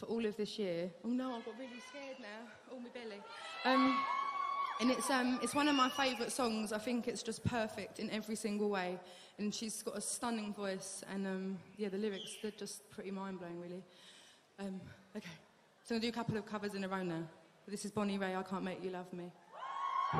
for all of this year. Oh no, I got really scared now. Oh, my belly. And it's one of my favourite songs. I think it's just perfect in every single way. And she's got a stunning voice. And yeah, the lyrics, they're just pretty mind-blowing, really. Okay, so I'm going to do a couple of covers in a row now. This is Bonnie Raitt, I Can't Make You Love Me.